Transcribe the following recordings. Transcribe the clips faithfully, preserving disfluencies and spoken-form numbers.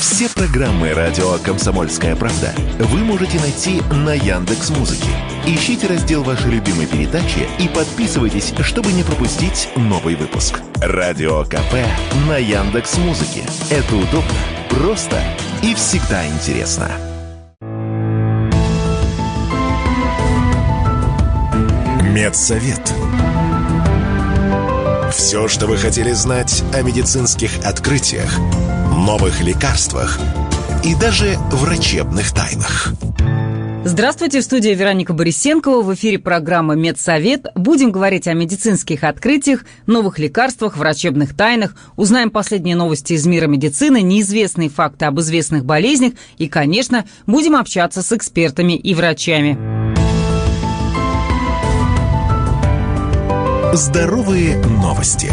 Все программы радио «Комсомольская правда» вы можете найти на Яндекс.Музыке. Ищите раздел вашей любимой передачи и подписывайтесь, чтобы не пропустить новый выпуск. Радио КП на Яндекс.Музыке. Это удобно, просто и всегда интересно. Медсовет. Все, что вы хотели знать о медицинских открытиях, новых лекарствах и даже врачебных тайнах. Здравствуйте, в студии Вероника Борисенкова. В эфире программа «Медсовет». Будем говорить о медицинских открытиях, новых лекарствах, врачебных тайнах. Узнаем последние новости из мира медицины, неизвестные факты об известных болезнях и, конечно, будем общаться с экспертами и врачами. Здоровые новости.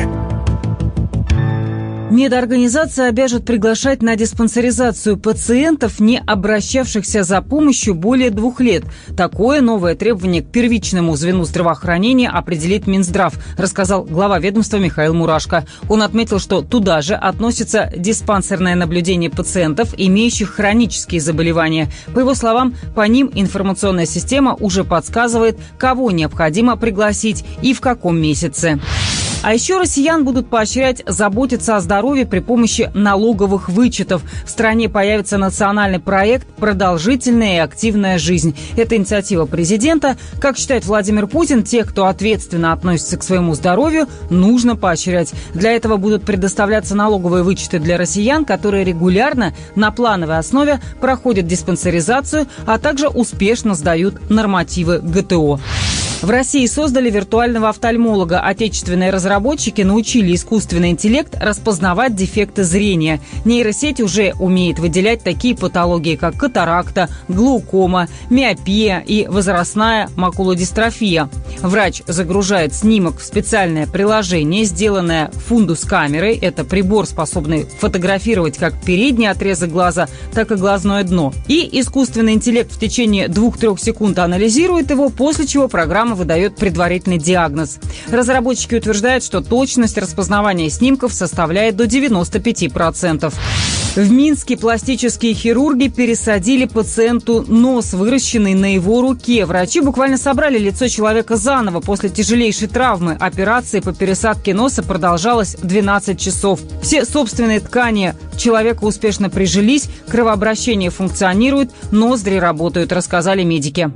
Медорганизация обяжет приглашать на диспансеризацию пациентов, не обращавшихся за помощью более двух лет. Такое новое требование к первичному звену здравоохранения определит Минздрав, рассказал глава ведомства Михаил Мурашко. Он отметил, что туда же относится диспансерное наблюдение пациентов, имеющих хронические заболевания. По его словам, по ним информационная система уже подсказывает, кого необходимо пригласить и в каком месяце. А еще россиян будут поощрять заботиться о здоровье при помощи налоговых вычетов. В стране появится национальный проект «Продолжительная и активная жизнь». Это инициатива президента. Как считает Владимир Путин, тех, кто ответственно относится к своему здоровью, нужно поощрять. Для этого будут предоставляться налоговые вычеты для россиян, которые регулярно на плановой основе проходят диспансеризацию, а также успешно сдают нормативы ГТО. В России создали виртуального офтальмолога. Отечественные разработчики научили искусственный интеллект распознавать дефекты зрения. Нейросеть уже умеет выделять такие патологии, как катаракта, глаукома, миопия и возрастная макулодистрофия. Врач загружает снимок в специальное приложение, сделанное фундус-камерой. Это прибор, способный фотографировать как передний отрезок глаза, так и глазное дно. И искусственный интеллект в течение двух-трех секунд анализирует его, после чего программа выдает предварительный диагноз. Разработчики утверждают, что точность распознавания снимков составляет до девяноста пяти процентов. В Минске пластические хирурги пересадили пациенту нос, выращенный на его руке. Врачи буквально собрали лицо человека заново после тяжелейшей травмы. Операция по пересадке носа продолжалась двенадцать часов. Все собственные ткани человека успешно прижились, кровообращение функционирует, ноздри работают, рассказали медики.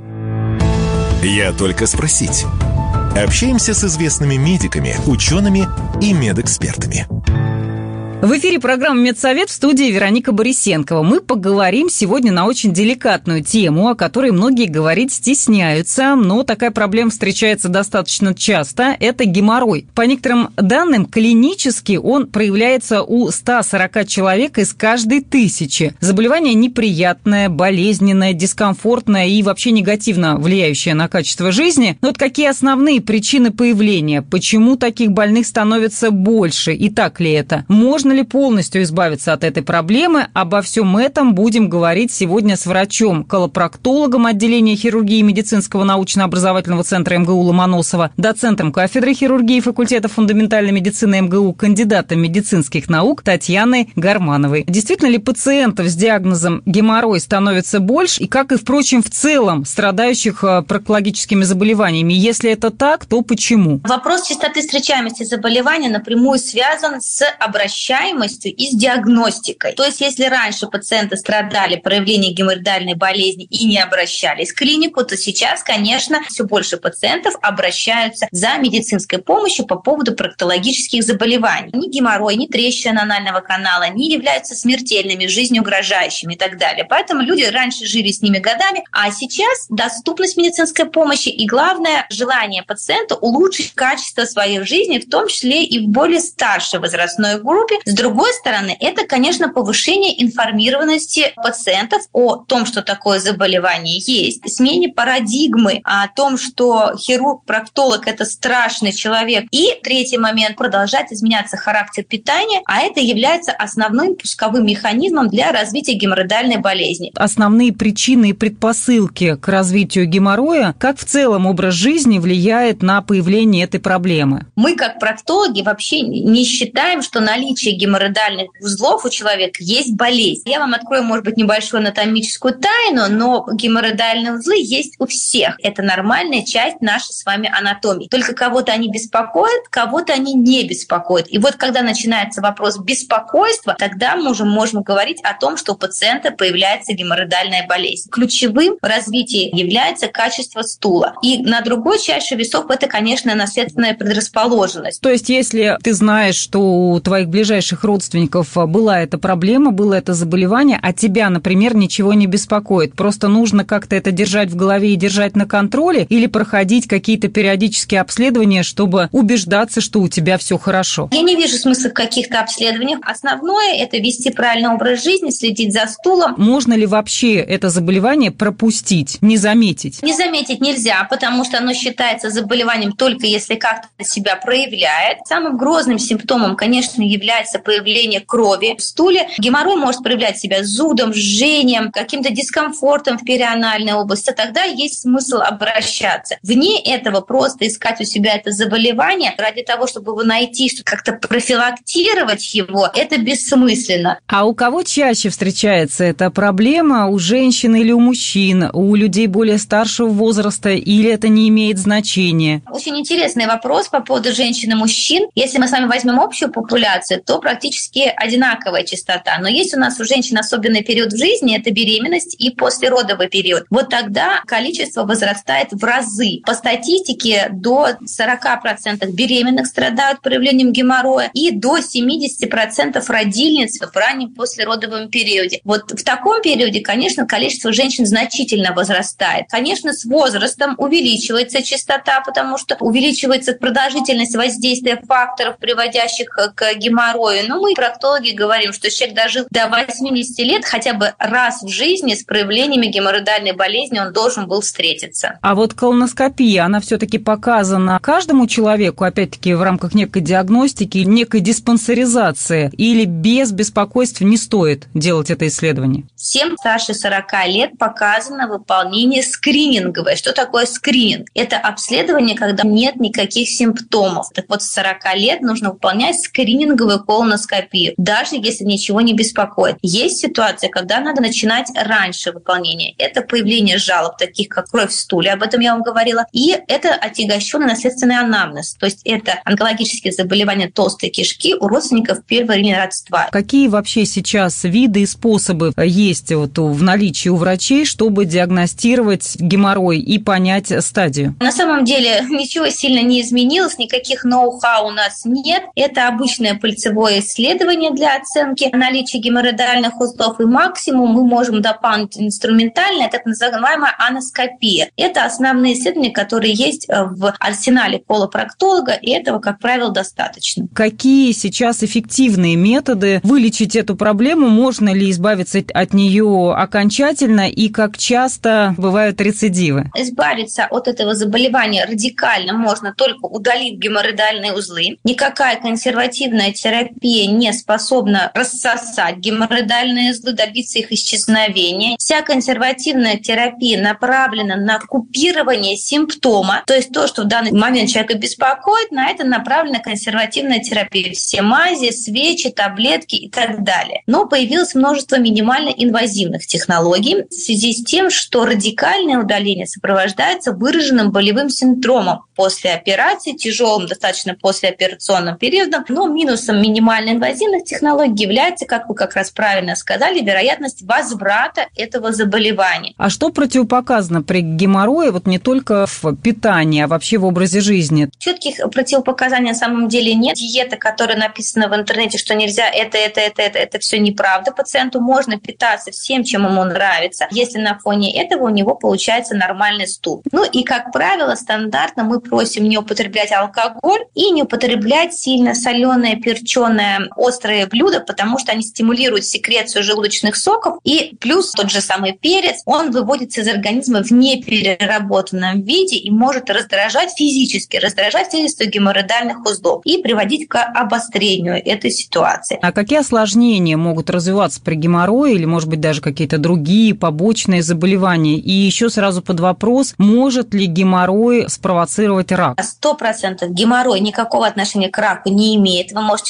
Я только спросить. Общаемся с известными медиками, учеными и медэкспертами. В эфире программа «Медсовет», в студии Вероника Борисенкова. Мы поговорим сегодня на очень деликатную тему, о которой многие говорить стесняются, но такая проблема встречается достаточно часто. Это геморрой. По некоторым данным, клинически он проявляется у ста сорока человек из каждой тысячи. Заболевание неприятное, болезненное, дискомфортное и вообще негативно влияющее на качество жизни. Но вот какие основные причины появления? Почему таких больных становится больше? И так ли это? Можно ли полностью избавиться от этой проблемы? Обо всем этом будем говорить сегодня с врачом, колопроктологом отделения хирургии медицинского научно-образовательного центра МГУ Ломоносова, доцентом кафедры хирургии факультета фундаментальной медицины МГУ, кандидатом медицинских наук Татьяной Гармановой. Действительно ли пациентов с диагнозом геморрой становится больше? И как и, впрочем, в целом страдающих проктологическими заболеваниями? Если это так, то почему? Вопрос частоты встречаемости заболевания напрямую связан с обращением и с диагностикой. То есть, если раньше пациенты страдали проявлением геморроидальной болезни и не обращались в клинику, то сейчас, конечно, все больше пациентов обращаются за медицинской помощью по поводу проктологических заболеваний. Ни геморрой, ни трещина анального канала не являются смертельными, жизнеугрожающими и так далее. Поэтому люди раньше жили с ними годами, а сейчас доступность медицинской помощи и, главное, желание пациента улучшить качество своей жизни, в том числе и в более старшей возрастной группе. С другой стороны, это, конечно, повышение информированности пациентов о том, что такое заболевание есть, смене парадигмы о том, что хирург-проктолог – это страшный человек. И третий момент – продолжать изменяться характер питания, а это является основным пусковым механизмом для развития геморроидальной болезни. Основные причины и предпосылки к развитию геморроя, как в целом образ жизни влияет на появление этой проблемы? Мы, как проктологи, вообще не считаем, что наличие геморроидальных узлов у человека есть болезнь. Я вам открою, может быть, небольшую анатомическую тайну, но геморроидальные узлы есть у всех. Это нормальная часть нашей с вами анатомии. Только кого-то они беспокоят, кого-то они не беспокоят. И вот когда начинается вопрос беспокойства, тогда мы уже можем говорить о том, что у пациента появляется геморроидальная болезнь. Ключевым в развитии является качество стула. И на другой чаше весов это, конечно, наследственная предрасположенность. То есть, если ты знаешь, что у твоих ближайших родственников была эта проблема, было это заболевание, а тебя, например, ничего не беспокоит, просто нужно как-то это держать в голове и держать на контроле или проходить какие-то периодические обследования, чтобы убеждаться, что у тебя все хорошо? Я не вижу смысла в каких-то обследованиях. Основное – это вести правильный образ жизни, следить за стулом. Можно ли вообще это заболевание пропустить, не заметить? Не заметить нельзя, потому что оно считается заболеванием только если как-то себя проявляет. Самым грозным симптомом, конечно, является появление крови в стуле. Геморрой может проявлять себя зудом, жжением, каким-то дискомфортом в перианальной области. Тогда есть смысл обращаться. Вне этого просто искать у себя это заболевание ради того, чтобы его найти, чтобы как-то профилактировать его, это бессмысленно. А у кого чаще встречается эта проблема? У женщин или у мужчин? У людей более старшего возраста? Или это не имеет значения? Очень интересный вопрос по поводу женщин и мужчин. Если мы с вами возьмем общую популяцию, то практически одинаковая частота. Но есть у нас у женщин особенный период в жизни, это беременность и послеродовый период. Вот тогда количество возрастает в разы. По статистике до сорок процентов беременных страдают проявлением геморроя и до семьдесят процентов родильниц в раннем послеродовом периоде. Вот в таком периоде, конечно, количество женщин значительно возрастает. Конечно, с возрастом увеличивается частота, потому что увеличивается продолжительность воздействия факторов, приводящих к геморрою. Но мы, проктологи, говорим, что человек дожил до восьмидесяти лет, хотя бы раз в жизни с проявлениями геморроидальной болезни он должен был встретиться. А вот колоноскопия, она все-таки показана каждому человеку, опять-таки, в рамках некой диагностики, некой диспансеризации, или без беспокойств не стоит делать это исследование? Всем старше сорока лет показано выполнение скрининговое. Что такое скрининг? Это обследование, когда нет никаких симптомов. Так вот, с сорока лет нужно выполнять скрининговую колоноскопию, даже если ничего не беспокоит. Есть ситуация, когда надо начинать раньше выполнения. Это появление жалоб, таких как кровь в стуле, об этом я вам говорила, и это отягощенный наследственный анамнез, то есть это онкологические заболевания толстой кишки у родственников первого линии родства. Какие вообще сейчас виды и способы есть вот в наличии у врачей, чтобы диагностировать геморрой и понять стадию? На самом деле ничего сильно не изменилось, никаких ноу-хау у нас нет. Это обычное пальцевое исследование для оценки наличия геморроидальных узлов, и максимум мы можем дополнить инструментальное, так называемая аноскопия. Это основные исследования, которые есть в арсенале колопроктолога, и этого, как правило, достаточно. Какие сейчас эффективные методы вылечить эту проблему? Можно ли избавиться от нее окончательно, и как часто бывают рецидивы? Избавиться от этого заболевания радикально можно только удалив геморроидальные узлы. Никакая консервативная терапия не способна рассосать геморроидальные узлы, добиться их исчезновения. Вся консервативная терапия направлена на купирование симптома, то есть то, что в данный момент человека беспокоит, на это направлена консервативная терапия. Все мази, свечи, таблетки и так далее. Но появилось множество минимально инвазивных технологий в связи с тем, что радикальное удаление сопровождается выраженным болевым синдромом после операции, тяжелым достаточно послеоперационным периодом. Но минусом минимально инвазивных технологий является, как вы как раз правильно сказали, вероятность возврата этого заболевания. А что противопоказано при геморрое, вот не только в питании, а вообще в образе жизни? Четких противопоказаний на самом деле нет. Диета, которая написана в интернете, что нельзя это, это, это, это, это все неправда. Пациенту можно питаться всем, чем ему нравится, если на фоне этого у него получается нормальный стул. Ну и, как правило, стандартно мы просим не употреблять алкоголь и не употреблять сильно соленое, перченое, острые блюда, потому что они стимулируют секрецию желудочных соков. И плюс тот же самый перец, он выводится из организма в непереработанном виде и может раздражать физически, раздражать действие геморроидальных узлов и приводить к обострению этой ситуации. А какие осложнения могут развиваться при геморрое или, может быть, даже какие-то другие побочные заболевания? И еще сразу под вопрос, может ли геморрой спровоцировать рак? Сто процентов геморрой никакого отношения к раку не имеет. Вы можете жить всю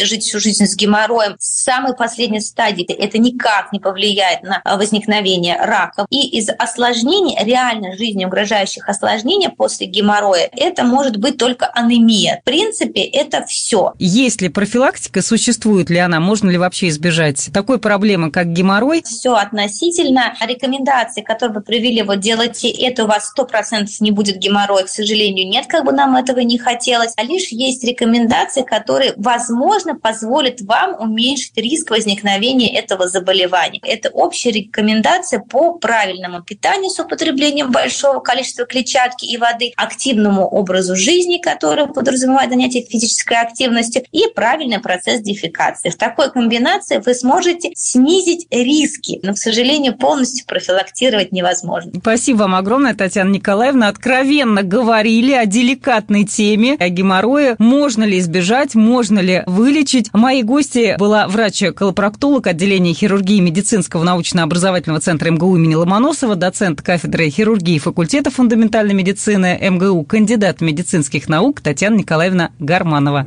жизнь с геморроем в самой последней стадии, это никак не повлияет на возникновение рака. И из осложнений, реально жизни угрожающих осложнений после геморроя, это может быть только анемия. В принципе, это все. Есть ли профилактика, существует ли она, можно ли вообще избежать такой проблемы, как геморрой? Все относительно. Рекомендаций, которые вы привели, вот делайте это, у вас сто процентов не будет геморроя, к сожалению, нет, как бы нам этого не хотелось, а лишь есть рекомендации, которые, возможно, позволят вам уменьшить риск возникновения этого заболевания. Это общая рекомендация по правильному питанию с употреблением большого количества клетчатки и воды, активному образу жизни, который подразумевает занятие физической активностью, и правильный процесс дефекации. В такой комбинации вы сможете снизить риски, но, к сожалению, полностью профилактировать невозможно. Спасибо вам огромное, Татьяна Николаевна. Откровенно говорили о деликатной теме, о геморрое. Можно ли избежать, можно ли вылечить? Моей гостьей была врач-колопроктолог отделения хирургии медицинского научно-образовательного центра эм гэ у имени Ломоносова, доцент кафедры хирургии факультета фундаментальной медицины эм гэ у, кандидат медицинских наук Татьяна Николаевна Гарманова.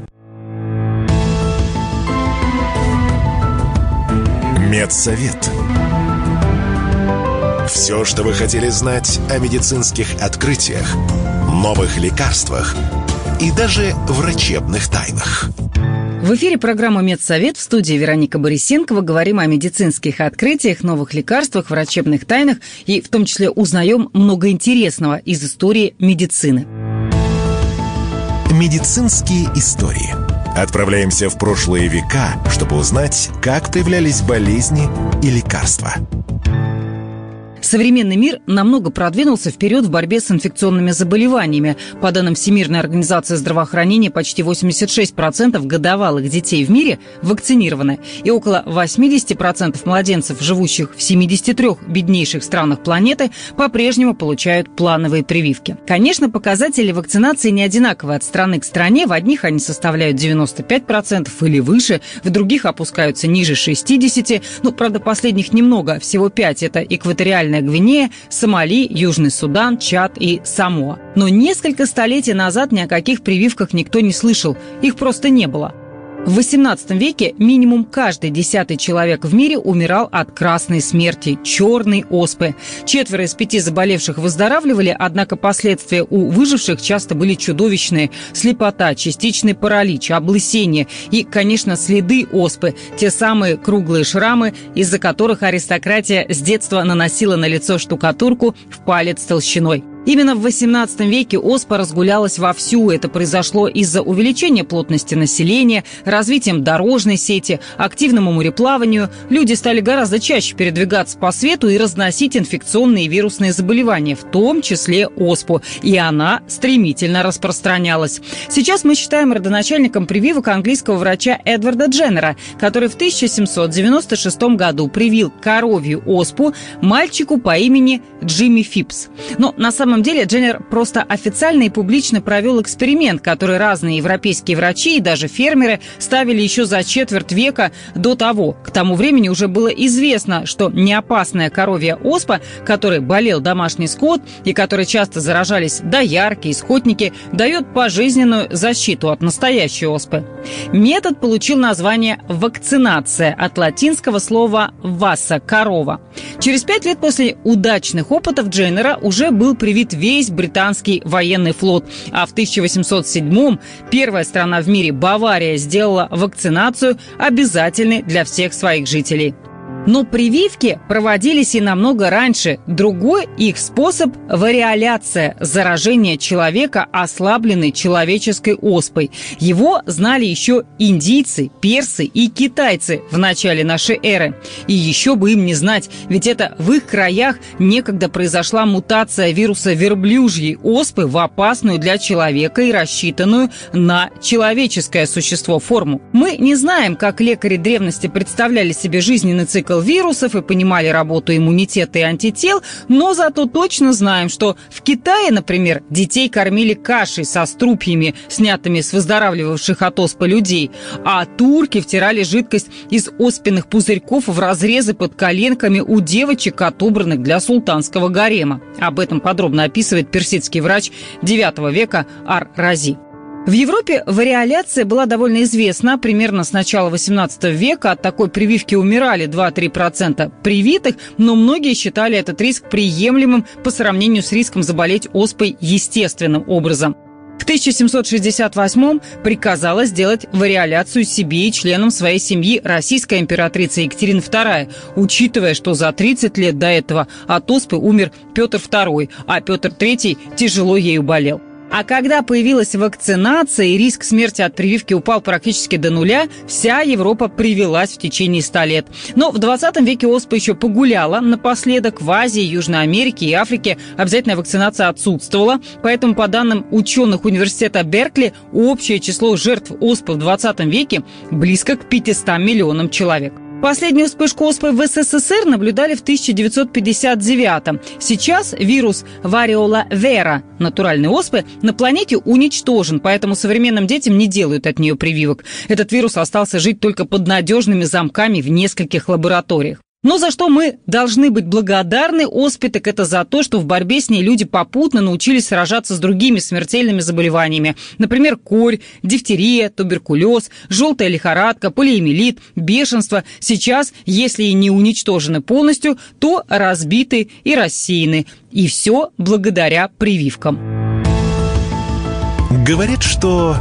Медсовет. Все, что вы хотели знать о медицинских открытиях, новых лекарствах и даже врачебных тайнах. В эфире программа «Медсовет», в студии Вероника Борисенкова. Говорим о медицинских открытиях, новых лекарствах, врачебных тайнах и в том числе узнаем много интересного из истории медицины. Медицинские истории. Отправляемся в прошлые века, чтобы узнать, как появлялись болезни и лекарства. Современный мир намного продвинулся вперед в борьбе с инфекционными заболеваниями. По данным Всемирной организации здравоохранения, почти восемьдесят шесть процентов годовалых детей в мире вакцинированы, и около восемьдесят процентов младенцев, живущих в семидесяти трёх беднейших странах планеты, по-прежнему получают плановые прививки. Конечно, показатели вакцинации не одинаковы от страны к стране. В одних они составляют девяносто пять процентов или выше, в других опускаются ниже шестидесяти процентов. Ну, правда, последних немного, всего пять. Это экваториальная Гвинея, Сомали, Южный Судан, Чад и Самоа. Но несколько столетий назад ни о каких прививках никто не слышал, их просто не было. В восемнадцатом веке минимум каждый десятый человек в мире умирал от красной смерти, черной оспы. Четверо из пяти заболевших выздоравливали, однако последствия у выживших часто были чудовищные. Слепота, частичный паралич, облысение и, конечно, следы оспы, те самые круглые шрамы, из-за которых аристократия с детства наносила на лицо штукатурку в палец толщиной. Именно в восемнадцатом веке оспа разгулялась вовсю. Это произошло из-за увеличения плотности населения, развитием дорожной сети, активному мореплаванию. Люди стали гораздо чаще передвигаться по свету и разносить инфекционные и вирусные заболевания, в том числе оспу. И она стремительно распространялась. Сейчас мы считаем родоначальником прививок английского врача Эдварда Дженнера, который в тысяча семьсот девяносто шестом году привил коровью оспу мальчику по имени Джимми Фипс. Но на самом На самом деле Дженнер просто официально и публично провел эксперимент, который разные европейские врачи и даже фермеры ставили еще за четверть века до того. К тому времени уже было известно, что неопасная коровья оспа, которой болел домашний скот и которой часто заражались доярки и скотники, дает пожизненную защиту от настоящей оспы. Метод получил название «вакцинация» от латинского слова «васа» – «корова». Через пять лет после удачных опытов Дженнера уже был привит весь британский военный флот. А в тысяча восемьсот седьмом первая страна в мире, Бавария, сделала вакцинацию обязательной для всех своих жителей. Но прививки проводились и намного раньше. Другой их способ – вариоляция – заражение человека ослабленной человеческой оспой. Его знали еще индийцы, персы и китайцы в начале нашей эры. И еще бы им не знать, ведь это в их краях некогда произошла мутация вируса верблюжьей оспы в опасную для человека и рассчитанную на человеческое существо форму. Мы не знаем, как лекари древности представляли себе жизненный цикл вирусов и понимали работу иммунитета и антител, но зато точно знаем, что в Китае, например, детей кормили кашей со струпьями, снятыми с выздоравливавших от оспы людей, а турки втирали жидкость из оспенных пузырьков в разрезы под коленками у девочек, отобранных для султанского гарема. Об этом подробно описывает персидский врач девятого века Ар-Рази. В Европе вариоляция была довольно известна. Примерно с начала восемнадцатого века от такой прививки умирали два-три процента привитых, но многие считали этот риск приемлемым по сравнению с риском заболеть оспой естественным образом. В тысяча семьсот шестьдесят восьмом приказала сделать вариоляцию себе и членам своей семьи российская императрица Екатерина вторая, учитывая, что за тридцать лет до этого от оспы умер Петр второй, а Петр третий тяжело ею болел. А когда появилась вакцинация и риск смерти от прививки упал практически до нуля, вся Европа привилась в течение ста лет. Но в двадцатом веке оспа еще погуляла напоследок. В Азии, Южной Америке и Африке обязательная вакцинация отсутствовала. Поэтому, по данным ученых университета Беркли, общее число жертв оспы в двадцатом веке близко к пятистам миллионам человек. Последнюю вспышку оспы в СССР наблюдали в тысяча девятьсот пятьдесят девятом. Сейчас вирус вариола вера, натуральной оспы, на планете уничтожен, поэтому современным детям не делают от нее прививок. Этот вирус остался жить только под надежными замками в нескольких лабораториях. Но за что мы должны быть благодарны оспе, так это за то, что в борьбе с ней люди попутно научились сражаться с другими смертельными заболеваниями. Например, корь, дифтерия, туберкулез, желтая лихорадка, полиомиелит, бешенство. Сейчас, если и не уничтожены полностью, то разбиты и рассеяны. И все благодаря прививкам. Говорят, что...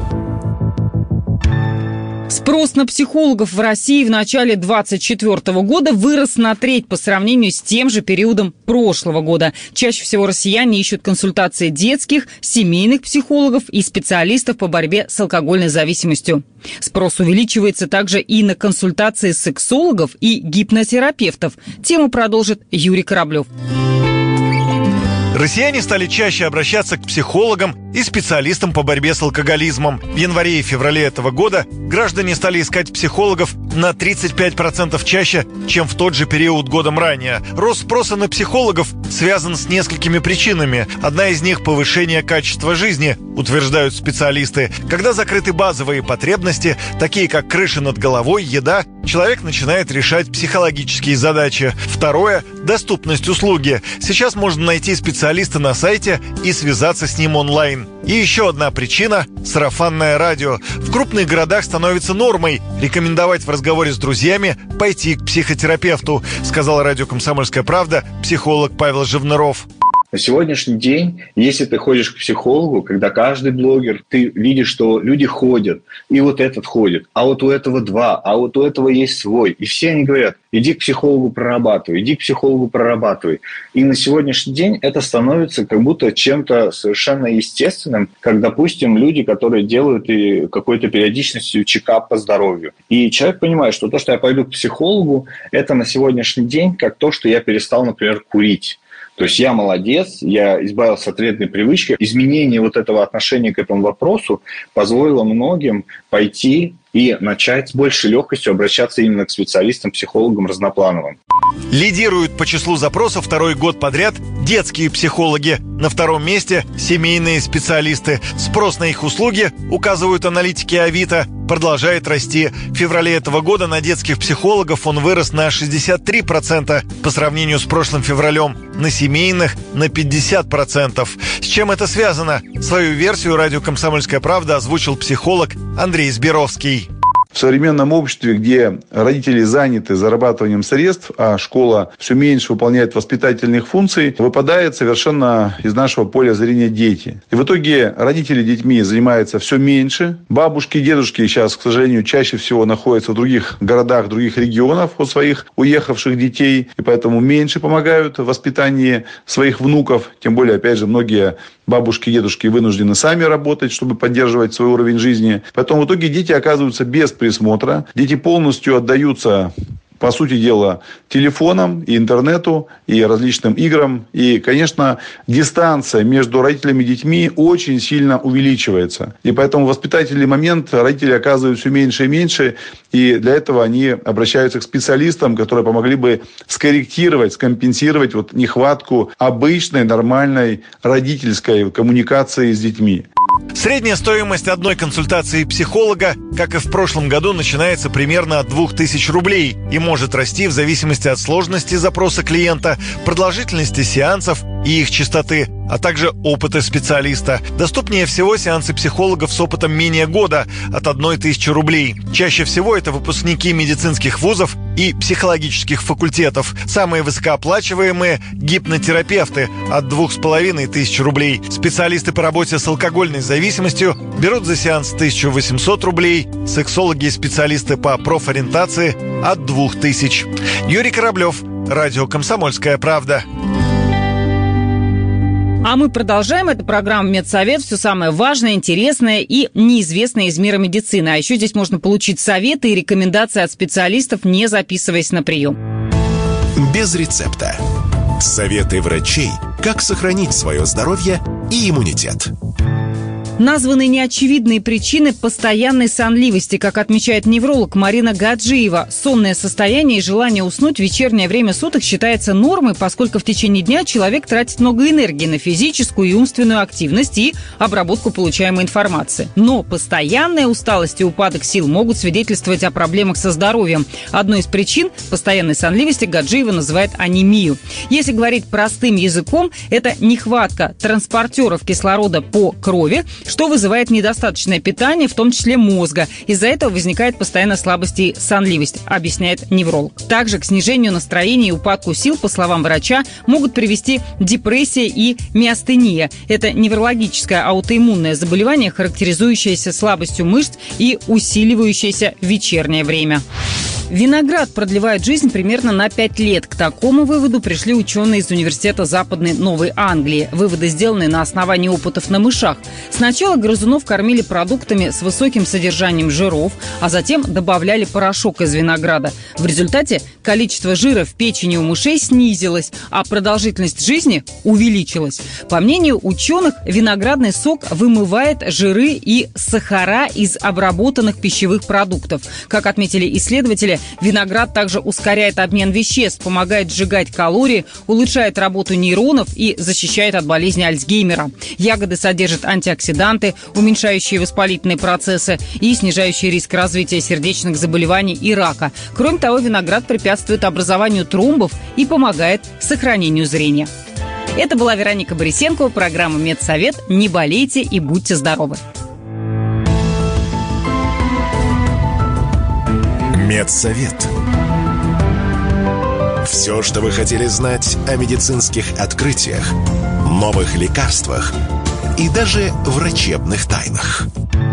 Спрос на психологов в России в начале двадцать четвёртого года вырос на треть по сравнению с тем же периодом прошлого года. Чаще всего россияне ищут консультации детских, семейных психологов и специалистов по борьбе с алкогольной зависимостью. Спрос увеличивается также и на консультации сексологов и гипнотерапевтов. Тему продолжит Юрий Кораблев. Россияне стали чаще обращаться к психологам и специалистам по борьбе с алкоголизмом. В январе и феврале этого года граждане стали искать психологов на тридцать пять процентов чаще, чем в тот же период годом ранее. Рост спроса на психологов связан с несколькими причинами. Одна из них – повышение качества жизни, утверждают специалисты. Когда закрыты базовые потребности, такие как крыша над головой, еда, человек начинает решать психологические задачи. Второе – доступность услуги. Сейчас можно найти специалиста на сайте и связаться с ним онлайн. И еще одна причина – сарафанное радио. В крупных городах становится нормой рекомендовать в разговоре с друзьями пойти к психотерапевту, сказал радио «Комсомольская правда» психолог Павел Живныров. На сегодняшний день, если ты ходишь к психологу, когда каждый блогер, ты видишь, что люди ходят, и вот этот ходит, а вот у этого два, а вот у этого есть свой. И все они говорят, иди к психологу прорабатывай, иди к психологу прорабатывай. И на сегодняшний день это становится как будто чем-то совершенно естественным, как, допустим, люди, которые делают и какой-то периодичностью чекап по здоровью. И человек понимает, что то, что я пойду к психологу, это на сегодняшний день как то, что я перестал, например, курить. То есть я молодец, я избавился от вредной привычки. Изменение вот этого отношения к этому вопросу позволило многим пойти и начать с большей легкостью обращаться именно к специалистам, психологам разноплановым. Лидируют по числу запросов второй год подряд детские психологи. На втором месте – семейные специалисты. Спрос на их услуги, указывают аналитики Авито, продолжает расти. В феврале этого года на детских психологов он вырос на шестьдесят три процента по сравнению с прошлым февралем. На семейных – на пятьдесят процентов. С чем это связано? Свою версию радио «Комсомольская правда» озвучил психолог Андрей Зберовский. В современном обществе, где родители заняты зарабатыванием средств, а школа все меньше выполняет воспитательных функций, выпадает совершенно из нашего поля зрения дети. И в итоге родители детьми занимаются все меньше. Бабушки и дедушки сейчас, к сожалению, чаще всего находятся в других городах, других регионах от своих уехавших детей, и поэтому меньше помогают в воспитании своих внуков. Тем более, опять же, многие бабушки и дедушки вынуждены сами работать, чтобы поддерживать свой уровень жизни. Поэтому в итоге дети оказываются без присмотра. Дети полностью отдаются, по сути дела, телефонам и интернету, и различным играм. И, конечно, дистанция между родителями и детьми очень сильно увеличивается. И поэтому в воспитательный момент родители оказываются все меньше и меньше. И для этого они обращаются к специалистам, которые помогли бы скорректировать, скомпенсировать вот нехватку обычной, нормальной родительской коммуникации с детьми. Средняя стоимость одной консультации психолога, как и в прошлом году, начинается примерно от двух тысяч рублей и может может расти в зависимости от сложности запроса клиента, продолжительности сеансов и их частоты, а также опыта специалиста. Доступнее всего сеансы психологов с опытом менее года от одной тысячи рублей. Чаще всего это выпускники медицинских вузов и психологических факультетов. Самые высокооплачиваемые – гипнотерапевты от двух с половиной тысяч рублей. Специалисты по работе с алкогольной зависимостью берут за сеанс тысячу восемьсот рублей. Сексологи и специалисты по профориентации – от двух тысяч. Юрий Кораблев, радио «Комсомольская правда». А мы продолжаем. Это программа «Медсовет». Все самое важное, интересное и неизвестное из мира медицины. А еще здесь можно получить советы и рекомендации от специалистов, не записываясь на прием. Без рецепта. Советы врачей, как сохранить свое здоровье и иммунитет. Названы неочевидные причины постоянной сонливости, как отмечает невролог Марина Гаджиева. Сонное состояние и желание уснуть в вечернее время суток считается нормой, поскольку в течение дня человек тратит много энергии на физическую и умственную активность и обработку получаемой информации. Но постоянная усталость и упадок сил могут свидетельствовать о проблемах со здоровьем. Одной из причин постоянной сонливости Гаджиева называет анемию. Если говорить простым языком, это нехватка транспортеров кислорода по крови, что вызывает недостаточное питание, в том числе мозга. Из-за этого возникает постоянно слабость и сонливость, объясняет невролог. Также к снижению настроения и упадку сил, по словам врача, могут привести депрессия и миостения. Это неврологическое аутоиммунное заболевание, характеризующееся слабостью мышц и усиливающееся в вечернее время. Виноград продлевает жизнь примерно на пять лет. К такому выводу пришли ученые из Университета Западной Новой Англии. Выводы сделаны на основании опытов на мышах. Сначала грызунов кормили продуктами с высоким содержанием жиров, а затем добавляли порошок из винограда. В результате количество жира в печени у мышей снизилось, а продолжительность жизни увеличилась. По мнению ученых, виноградный сок вымывает жиры и сахара из обработанных пищевых продуктов. Как отметили исследователи, виноград также ускоряет обмен веществ, помогает сжигать калории, улучшает работу нейронов и защищает от болезни Альцгеймера. Ягоды содержат антиоксиданты, уменьшающие воспалительные процессы и снижающие риск развития сердечных заболеваний и рака. Кроме того, виноград препятствует образованию тромбов и помогает сохранению зрения. Это была Вероника Борисенкова, программа «Медсовет». Не болейте и будьте здоровы! Медсовет. Все, что вы хотели знать о медицинских открытиях, новых лекарствах и даже врачебных тайнах.